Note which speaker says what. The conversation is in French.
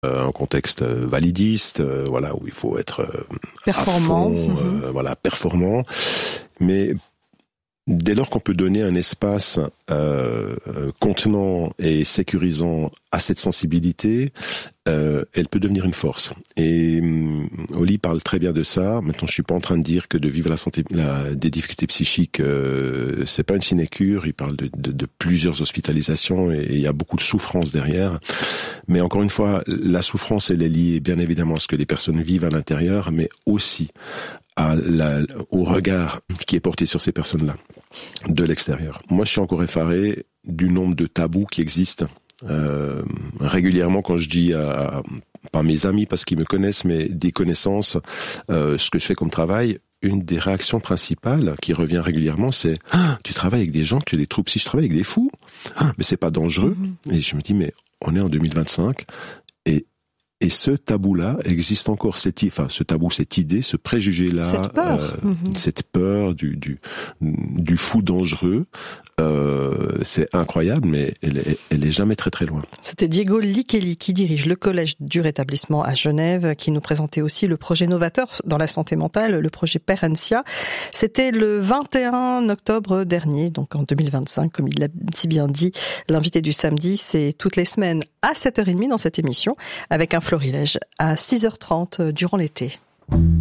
Speaker 1: un contexte validiste, voilà, où il faut être
Speaker 2: performant,
Speaker 1: à fond, voilà, performant. Mais dès lors qu'on peut donner un espace contenant et sécurisant à cette sensibilité, elle peut devenir une force. Et Oli parle très bien de ça. Maintenant, je suis pas en train de dire que de vivre des difficultés psychiques, c'est pas une sinécure. Il parle de plusieurs hospitalisations et il y a beaucoup de souffrance derrière. Mais encore une fois, la souffrance, elle est liée bien évidemment à ce que les personnes vivent à l'intérieur, mais aussi au regard qui est porté sur ces personnes-là de l'extérieur. Moi, je suis encore effaré du nombre de tabous qui existent. Régulièrement, quand je dis pas mes amis parce qu'ils me connaissent, mais des connaissances, ce que je fais comme travail, une des réactions principales qui revient régulièrement, c'est tu travailles avec des gens, tu as des troubles psychiques, je travaille avec des fous, mais c'est pas dangereux. Et je me dis mais on est en 2025 et ce tabou-là existe encore, ce tabou, cette idée, ce préjugé-là, cette peur du fou dangereux, c'est incroyable, mais elle est jamais très très loin.
Speaker 2: C'était Diego Likeli qui dirige le collège du rétablissement à Genève, qui nous présentait aussi le projet novateur dans la santé mentale, le projet Perencia. C'était le 21 octobre dernier, donc en 2025, comme il l'a si bien dit. L'invité du samedi, c'est toutes les semaines à 7h30 dans cette émission, avec un florilège à 6h30 durant l'été.